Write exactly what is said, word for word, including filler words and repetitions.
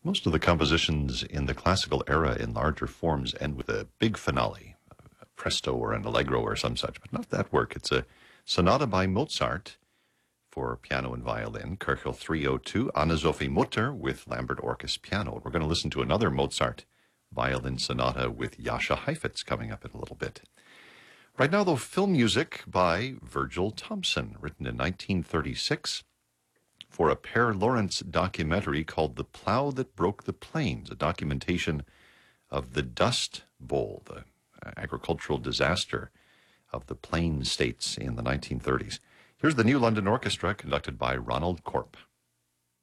Most of the compositions in the classical era in larger forms end with a big finale, a presto or an allegro or some such, but not that work. It's a sonata by Mozart for piano and violin, Köchel three oh two, Anna-Sophie Mutter with Lambert Orchis piano. We're going to listen to another Mozart violin sonata with Jascha Heifetz coming up in a little bit. Right now, though, film music by Virgil Thomson, written in nineteen thirty-six for a Per Lawrence documentary called The Plow That Broke the Plains, a documentation of the Dust Bowl, the agricultural disaster of the Plain States in the nineteen thirties. Here's the New London Orchestra, conducted by Ronald Corp.